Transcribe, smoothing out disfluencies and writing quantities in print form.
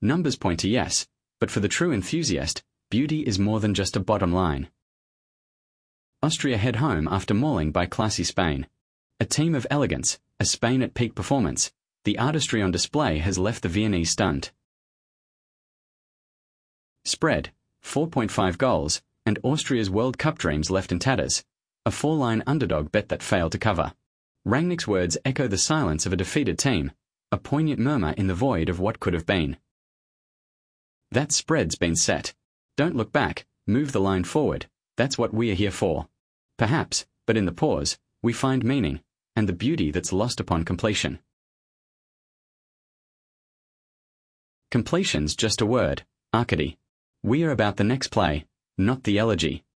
Numbers point to yes, but for the true enthusiast, beauty is more than just a bottom line. Austria head home after mauling by classy Spain. A team of elegance, a Spain at peak performance. The artistry on display has left the Viennese stunned. Spread, 4.5 goals, and Austria's World Cup dreams left in tatters. A four-line underdog bet that failed to cover. Rangnick's words echo the silence of a defeated team, a poignant murmur in the void of what could have been. That spread's been set. Don't look back, move the line forward, that's what we are here for. Perhaps, but in the pause, we find meaning, and the beauty that's lost upon completion. Completion's just a word, Arcady. We are about the next play, not the elegy.